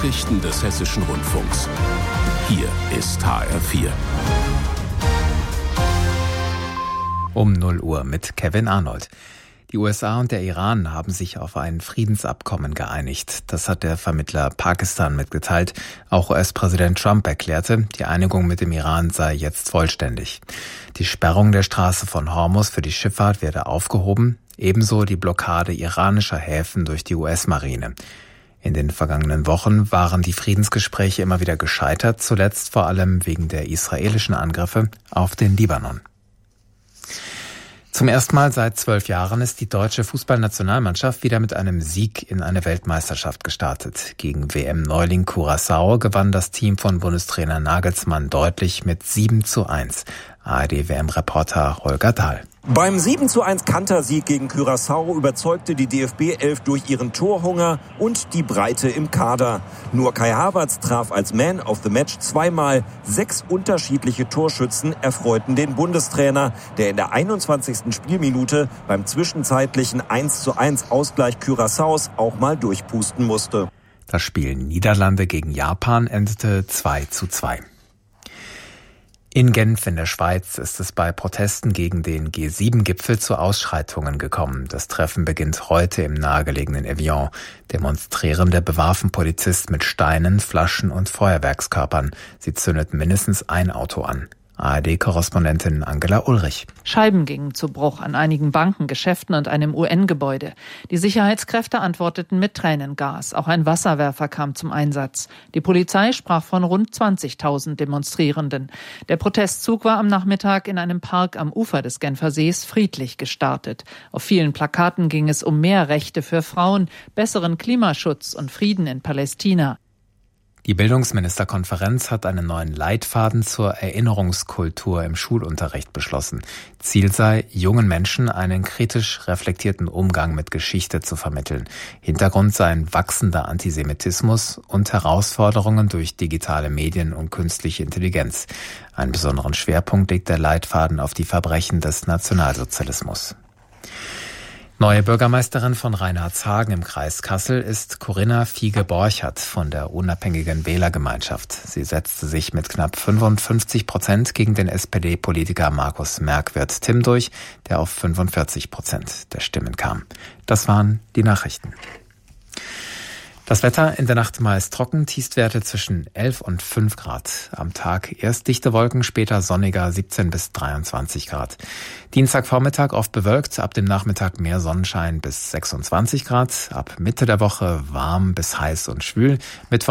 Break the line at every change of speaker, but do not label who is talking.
Nachrichten des Hessischen Rundfunks. Hier ist HR4.
Um 0 Uhr mit Kevin Arnold. Die USA und der Iran haben sich auf ein Friedensabkommen geeinigt. Das hat der Vermittler Pakistan mitgeteilt. Auch US-Präsident Trump erklärte, die Einigung mit dem Iran sei jetzt vollständig. Die Sperrung der Straße von Hormuz für die Schifffahrt werde aufgehoben, ebenso die Blockade iranischer Häfen durch die US-Marine. In den vergangenen Wochen waren die Friedensgespräche immer wieder gescheitert, zuletzt vor allem wegen der israelischen Angriffe auf den Libanon. Zum ersten Mal seit 12 Jahren ist die deutsche Fußballnationalmannschaft wieder mit einem Sieg in eine Weltmeisterschaft gestartet. Gegen WM-Neuling Curaçao gewann das Team von Bundestrainer Nagelsmann deutlich mit 7:1. ARD-WM-Reporter Holger Dahl.
Beim 7:1 Kantersieg gegen Curaçao überzeugte die DFB-11 durch ihren Torhunger und die Breite im Kader. Nur Kai Havertz traf als Man of the Match zweimal. 6 unterschiedliche Torschützen erfreuten den Bundestrainer, der in der 21. Spielminute beim zwischenzeitlichen 1:1 Ausgleich Curaçaos auch mal durchpusten musste.
Das Spiel Niederlande gegen Japan endete 2:2. In Genf in der Schweiz ist es bei Protesten gegen den G7-Gipfel zu Ausschreitungen gekommen. Das Treffen beginnt heute im nahegelegenen Evian. Demonstrierende bewarfen Polizisten mit Steinen, Flaschen und Feuerwerkskörpern. Sie zündeten mindestens ein Auto an. ARD-Korrespondentin Angela Ulrich.
Scheiben gingen zu Bruch an einigen Banken, Geschäften und einem UN-Gebäude. Die Sicherheitskräfte antworteten mit Tränengas. Auch ein Wasserwerfer kam zum Einsatz. Die Polizei sprach von rund 20.000 Demonstrierenden. Der Protestzug war am Nachmittag in einem Park am Ufer des Genfer Sees friedlich gestartet. Auf vielen Plakaten ging es um mehr Rechte für Frauen, besseren Klimaschutz und Frieden in Palästina.
Die Bildungsministerkonferenz hat einen neuen Leitfaden zur Erinnerungskultur im Schulunterricht beschlossen. Ziel sei, jungen Menschen einen kritisch reflektierten Umgang mit Geschichte zu vermitteln. Hintergrund seien wachsender Antisemitismus und Herausforderungen durch digitale Medien und künstliche Intelligenz. Einen besonderen Schwerpunkt legt der Leitfaden auf die Verbrechen des Nationalsozialismus. Neue Bürgermeisterin von Reinhardshagen im Kreis Kassel ist Corinna Fiege-Borchert von der unabhängigen Wählergemeinschaft. Sie setzte sich mit knapp 55% gegen den SPD-Politiker Markus Merkwirth-Timm durch, der auf 45% der Stimmen kam. Das waren die Nachrichten. Das Wetter in der Nacht meist trocken, Tiefstwerte zwischen 11 und 5 Grad. Am Tag erst dichte Wolken, später sonniger 17 bis 23 Grad. Dienstagvormittag oft bewölkt, ab dem Nachmittag mehr Sonnenschein bis 26 Grad. Ab Mitte der Woche warm bis heiß und schwül. Mittwoch